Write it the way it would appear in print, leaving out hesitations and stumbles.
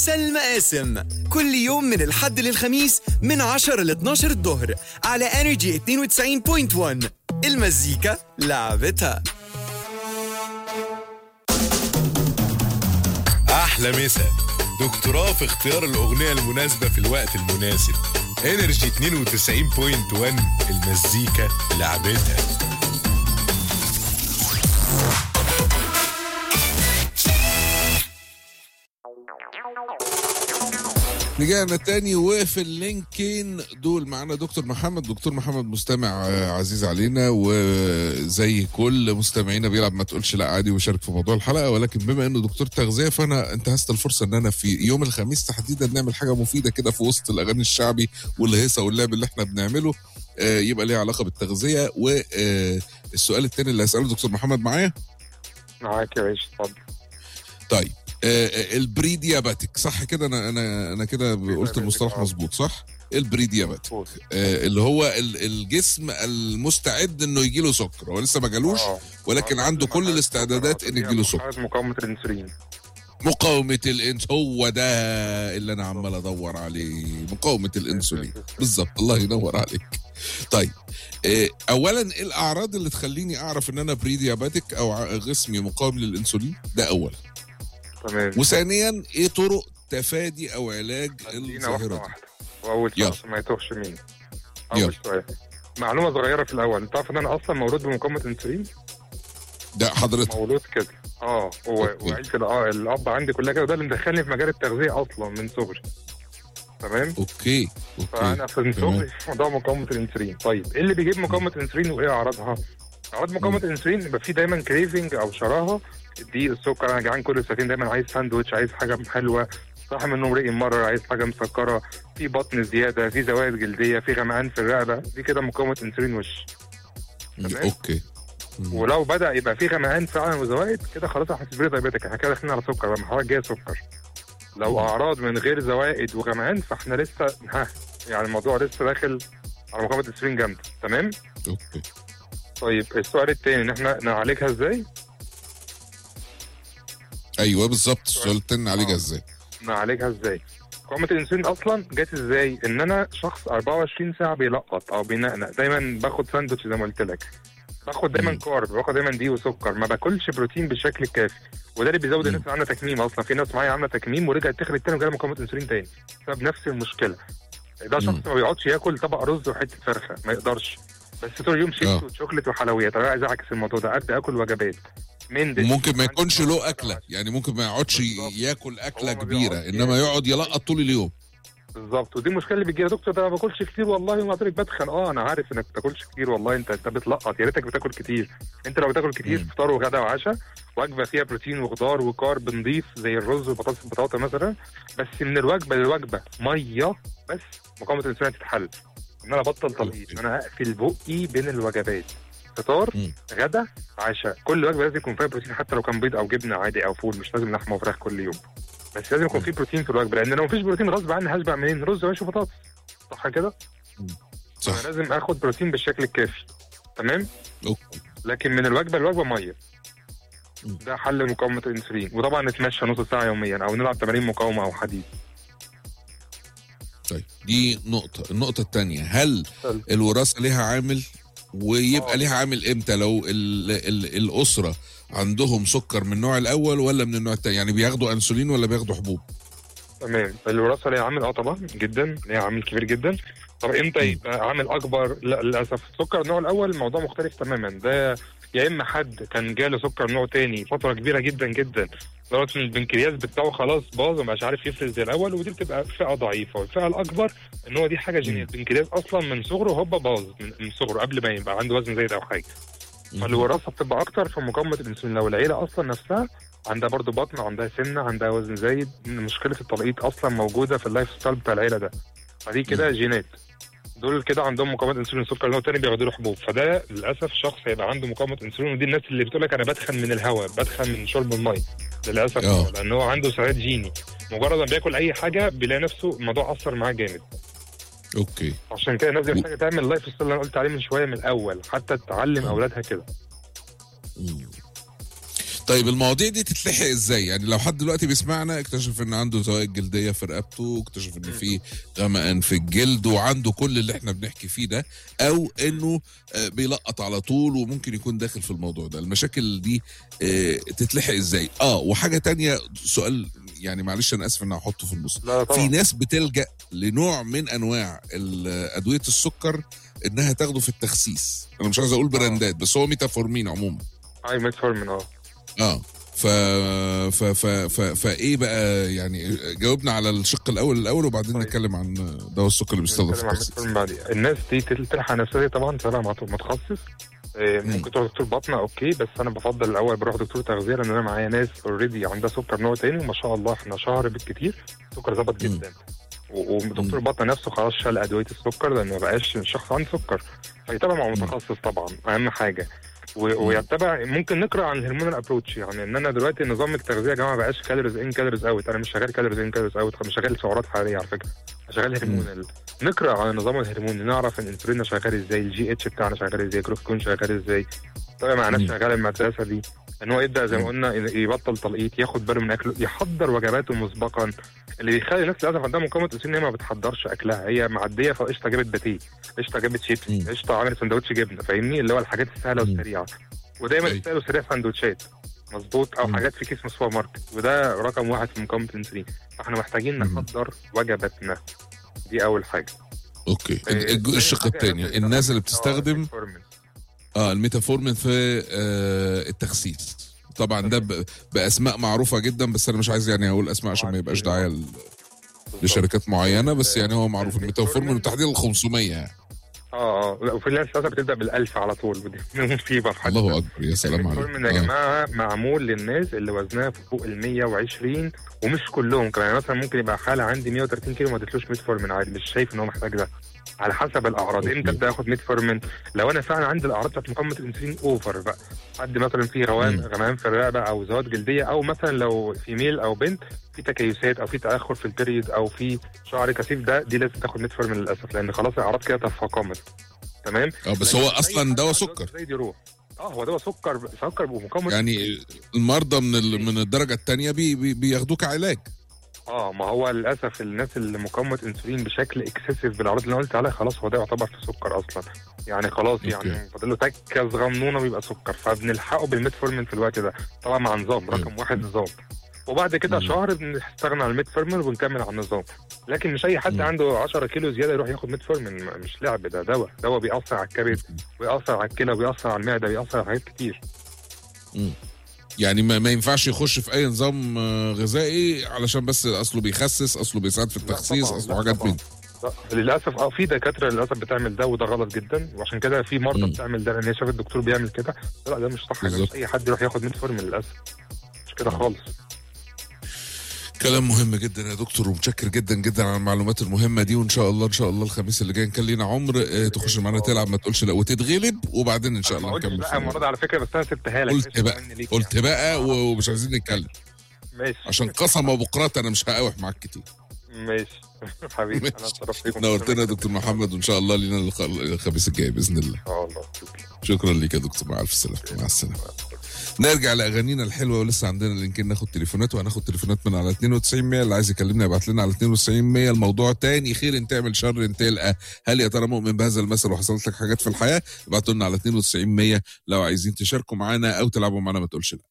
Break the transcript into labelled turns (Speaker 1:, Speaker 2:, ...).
Speaker 1: سلمى قاسم كل يوم من الحد للخميس من 10 ل 12 الظهر على انرجي 92.1. المزيكا لعبتها.
Speaker 2: أحلى مسا دكتوراه في اختيار الأغنية المناسبة في الوقت المناسب. انرجي 92.1 المزيكا لعبتها.
Speaker 3: رجعنا تاني وفي اللينكين دول معانا دكتور محمد مستمع عزيز علينا، وزي كل مستمعينا بيلعب ما تقولش لا عادي ويشارك في موضوع الحلقة، ولكن بما انه دكتور تغذية فانا انتهزت الفرصة ان انا في يوم الخميس تحديدا نعمل حاجة مفيدة كده في وسط الاغاني الشعبي والهيصة واللعب اللي احنا بنعمله، يبقى ليه علاقة بالتغذية. والسؤال التاني اللي هسأله دكتور محمد معاك
Speaker 4: يا باشا، اتفضل.
Speaker 3: طيب البري دياباتيك صح كده؟ انا كده قلت المصطلح مظبوط صح؟ البري دياباتيك اللي هو الجسم المستعد انه يجي له سكر، هو لسه ما جالوش ولكن عنده كل الاستعدادات ان يجي له سكر.
Speaker 4: مقاومة الانسولين.
Speaker 3: هو ده اللي انا عمال ادور عليه، مقاومة الانسولين بالظبط. الله ينور عليك. طيب اولا ايه الاعراض اللي تخليني اعرف ان انا بري دياباتيك او جسمي مقاوم للانسولين؟ ده اولا.
Speaker 4: تمام.
Speaker 3: وثانيا ايه طرق تفادي او علاج الظاهره دي؟
Speaker 4: واول سؤال ما يتوهش مني. اول سؤال معلومه صغيره في الاول، انت عارف ان انا اصلا مولود بمقاومه انسولين؟
Speaker 3: ده حضرتك
Speaker 4: مولود كده وعيلة الاب عندي كلها كده، وده اللي مدخلني في مجال التغذيه اصلا من صغري. تمام.
Speaker 3: اوكي
Speaker 4: فانا في صغري موضوع مقاومه الانسولين. طيب ايه اللي بيجيب مقاومه الانسولين وايه اعراضها؟ اعراض مقاومه الانسولين يبقى في دايما كريفنج او شراهه، الدقيق، السكر، انا جعان كل ساعتين دايما عايز ساندوتش، عايز حاجه حلوه، صاحي من النوم رقم مره، عايز حاجه مسكره، في بطن زياده، في زوائد جلديه، في غمقان في الرقبه، دي كده مقاومه انسولين وش. تمام.
Speaker 3: اوكي.
Speaker 4: ولو بدا يبقى في غمقان فعلا وزوائد كده خلاص احنا في دايبيتك، احنا كده داخلين على سكر بقى، المرحله الجايه سكر. لو اعراض من غير زوائد وغمقان فاحنا لسه يعني الموضوع لسه داخل على مقاومه الانسولين جامده. تمام.
Speaker 3: اوكي.
Speaker 4: طيب السؤال الثاني ان احنا نعالجها ازاي؟
Speaker 3: ايوه بالظبط، السؤال الثاني نعالجها ازاي؟ مقاومة
Speaker 4: الانسولين اصلا جت ازاي؟ ان انا شخص 24 ساعه بيلقط او بينقنق، دايما باخد ساندوتش زي ما قلت لك، باخد دايما كارب، باخد دايما دي وسكر، ما باكلش بروتين بالشكل الكافي، وده اللي بيزود الناس اللي عامله تكميم. اصلا في ناس معايا عامله تكميم ورجعت تخلق تاني وجالها مقاومه انسولين تاني بسبب نفس المشكله. ده شخص ما بيقعدش ياكل طبق رز وحته فرخه، ما يقدرش، بس طول اليوم شيبس وشوكليت وحلويات. انا عايز اعكس الموضوع ده، ابدا اكل وجبات
Speaker 3: ممكن ما يكونش له اكله، يعني ممكن ما يقعدش ياكل اكله كبيره انما يقعد يلقط طول اليوم.
Speaker 4: بالظبط. ودي المشكله اللي بتجي. يا دكتور ده ما باكلش كتير والله ومع ذلك بتخن. انا عارف انك ما بتاكلش كتير والله، انت بتلقط، يا ريتك بتاكل كتير. انت لو بتاكل كتير فطار وغدا وعشاء، وجبه فيها بروتين وخضار وكارب نضيف زي الرز والبطاطس البطاطا مثلا، بس من الوجبه للوجبه ميه بس، مقاومه الانسولين تتحل. ان انا ابطل تلقيط، انا اقفل بقي بين الوجبات، فطار غدا عشاء، كل وجبه لازم يكون فيها بروتين، حتى لو كان بيض او جبنه عادي او فول، مش لازم لحمه وفراخ كل يوم، بس لازم يكون في بروتين في الوجبه، لان لو مفيش بروتين غصب عني هشبع منين؟ رز وعيش وبطاطس، صح كده؟
Speaker 3: صح.
Speaker 4: انا لازم اخد بروتين بالشكل الكافي. تمام.
Speaker 3: اوكي.
Speaker 4: لكن من الوجبه للوجبه ميه، ده حل مقاومه الانسولين. وطبعا نتمشى نص ساعه يوميا او نلعب تمارين مقاومه او حديد.
Speaker 3: طيب دي نقطه. النقطه الثانيه، هل الوراثه ليها عامل؟ ويبقى ليها عامل امتى؟ لو الاسره عندهم سكر من النوع الاول ولا من النوع الثاني؟ يعني بياخدوا انسولين ولا بياخدوا حبوب؟
Speaker 4: تمام. الوراثه ليها عامل طبعا جدا، ليها عامل كبير جدا. طب امتى يبقى عامل اكبر؟ لا للاسف سكر النوع الاول الموضوع مختلف تماما. ده يا اما حد كان جاله سكر نوع تاني فتره كبيره جدا جدا لدرجه ان البنكرياس بتاعه خلاص باظ ومش عارف يفرز زي الاول، ودي بتبقى فئه ضعيفه. والفئه الاكبر ان هو دي حاجه جينيه، البنكرياس اصلا من صغره هوبا باظ من صغره قبل ما يبقى عنده وزن زايد او حاجه. فالوراثه بتبقى اكتر في مقاومه الانسولين. لو العيله اصلا نفسها عندها برضو بطن، عندها سمنه، عندها وزن زايد، مشكله التلقيط اصلا موجوده في اللايف ستايل بتاع العيله ده، فدي كده جينات. دول كده عندهم مقاومه انسولين. السكر النوع الثاني بياخدوا له حبوب، فده للاسف شخص هيبقى عنده مقاومه انسولين. ودي الناس اللي بتقول لك انا بدخن من الهواء، بدخن من شرب الميه، للاسف لان هو عنده سعرات جيني، مجرد ما بياكل اي حاجه بيلاقي نفسه الموضوع اثر معاه جامد.
Speaker 3: اوكي.
Speaker 4: عشان كده الناس دي محتاجه تعمل اللايف ستايل اللي انا قلت عليه من شويه من الاول، حتى تعلم اولادها كده.
Speaker 3: طيب المواضيع دي تتلحق ازاي؟ يعني لو حد دلوقتي بيسمعنا اكتشف ان عنده زوائد جلديه في رقبته، اكتشف ان في غمقان في الجلد وعنده كل اللي احنا بنحكي فيه ده، او انه بيلقط على طول وممكن يكون داخل في الموضوع ده، المشاكل دي تتلحق ازاي؟ وحاجه تانية، سؤال يعني معلش انا اسف ان هحطه في النص.
Speaker 4: لا طبعا.
Speaker 3: في ناس بتلجأ لنوع من انواع ادويه السكر انها تاخده في التخسيس، انا مش عايز اقول براندات بس هو ميتافورمين عموما.
Speaker 4: ميتفورمين
Speaker 3: ف فايه بقى يعني؟ جاوبنا على الشق الاول وبعدين
Speaker 4: طيب.
Speaker 3: نتكلم عن دواء السكر اللي بيستخدم في التخسيس.
Speaker 4: الناس دي تلحق نفسها طبعا تبع متخصص. ممكن تروح دكتور بطنه اوكي، بس انا بفضل الاول بروح دكتور تغذيه، لان انا معايا ناس اوريدي عندها سكر نوع تاني وما شاء الله احنا شهر بالكتير السكر ظبط جدا. ودكتور البطنه نفسه خلاص شال ادويه السكر لان ما بقاش الشخص عنده سكر، فيتابع مع متخصص طبعا اهم حاجه. ويتبع. ممكن نقرا عن الهرمونال ابروتش، يعني ان انا دلوقتي نظام التغذيه يا جماعه ما بقاش كالوريز ان كالوريز اوت، انا مش شغال كالوريز ان كالوريز اوت، مش شغال سعرات حراريه على فكره، شغال هرمونال. نقرا عن النظام الهرموني، نعرف الانسولين شغال ازاي، الجي اتش بتاعنا شغال ازاي، جلوكون شغال ازاي. طبعا مع ناس شغال المدرسه دي ان هو يبدا زي ما قلنا يبطل تلقيط، ياخد باله من اكله، يحضر وجباته مسبقا. اللي بيخلي الناس للاسف عندها مقاومه انسولين ان هي ما بتحضرش اكلها، هي معديه فقشطه جابت باتيه، قشطه جابت شيبسي، قشطه عملت سندوتش جبنه، فاهمني؟ اللي هو الحاجات السهله والسريعه. ودايما يسالوا سريع سندوتشات مظبوط او حاجات في كيس من السوبر ماركت، وده رقم واحد في مقاومه الانسولين. فاحنا محتاجين نحضر وجباتنا، دي اول حاجه.
Speaker 3: اوكي. الشق الثاني، الناس اللي بتستخدم الميتافورمين في التخسيس، طبعا ده باسماء معروفه جدا، بس انا مش عايز يعني اقول اسماء عشان ما يبقاش دعايه لشركات معينه، بس يعني هو معروف الميتافورمين وتحديدا ال 500 يعني.
Speaker 4: وفي ناس بتبدا بال1000 على طول، ودي مصيبه.
Speaker 3: الله اكبر، يا سلام عليك.
Speaker 4: الميتفورمين يا جماعه معمول للناس اللي وزنها فوق ال 120، ومش كلهم كمان. مثلا ممكن يبقى حاله عندي 130 كيلو ما اديتلوش ميتفورمين عادي، مش شايف ان هو محتاج ده. على حسب الاعراض. امتى ابدا اخد ميتفورمين؟ لو انا فعلا عندي الاعراض بتاعت مقاومه الانسولين اوفر بقى، حد مثلا فيه غمام في الرقبه او زواد جلديه، او مثلا لو فيميل او بنت في تكيسات او في تاخر في البريود او في شعر كثيف، دي لازم تاخد ميتفورمين للاسف، لان خلاص الاعراض كده تفاقمت. تمام.
Speaker 3: بس هو اصلا دواء سكر.
Speaker 4: هو دواء سكر ومقاومه
Speaker 3: يعني المرضى من الدرجه الثانيه بياخدوه كعلاج.
Speaker 4: ما هو للاسف الناس اللي مقاومه انسولين بشكل اكسسيف بالاعراض اللي انا قلت عليها، خلاص هو ده يعتبر في سكر اصلا، يعني خلاص يعني فاضل له تكه صغنونه ويبقى سكر، فبنلحقه بالميتفورمين في الوقت ده طبعا مع نظام رقم واحد نظام، وبعد كده شهر بنستغنى عن الميتفورمين وبنكمل على النظام. لكن مش اي حد عنده 10 كيلو زياده يروح ياخد ميتفورمين، مش لعب، ده دواء بيأثر على الكبد ويأثر على الكلى وبيأثر على المعده وبيأثر على حاجات كتير.
Speaker 3: يعني ما ينفعش يخش في اي نظام غذائي علشان بس اصله بيخسس، اصله بيساعد في التخسيس، اصله حاجات من
Speaker 4: للاسف. في دكاتره للاسف بتعمل ده، وده غلط جدا، وعشان كده في مرضى بتعمل ده لان هي شافت الدكتور بيعمل كده. لا ده مش صح، مش اي حد يروح ياخد ميتفورمين للاسف، مش كده خالص.
Speaker 3: كلام مهم جدا يا دكتور، ومتشكر جدا جدا على المعلومات المهمه دي، وان شاء الله الخميس اللي جاي كان لينا عمر تخش معانا تلعب ما تقولش لا وتتغلب، وبعدين ان شاء الله نكمل.
Speaker 4: لا المره على فكره، بس انا سبتها لك.
Speaker 3: قلت بقى ومش عايزين نتكلم.
Speaker 4: ماشي.
Speaker 3: عشان قسم وبقرات انا مش هقاوح معاك كتير.
Speaker 4: ماشي حبيبي، انا اتشرفت بيكم.
Speaker 3: نورتنا يا دكتور محمد، وان شاء الله لينا الخميس الجاي باذن الله. شكرا ليك يا دكتور، مع الف سلامه. مع السلامه. نرجع لاغانينا الحلوه، ولسه عندنا لينكين ناخد تليفونات، وهناخد تليفونات من على 9200. اللي عايز يكلمنا يبعت لنا على 9200. الموضوع تاني، خير ان تعمل شر ان تلقى. هل يا ترى مؤمن بهذا المثل وحصلت لك حاجات في الحياه؟ ابعتوا لنا على 9200 لو عايزين تشاركوا معانا او تلعبوا معانا ما تقولش لا.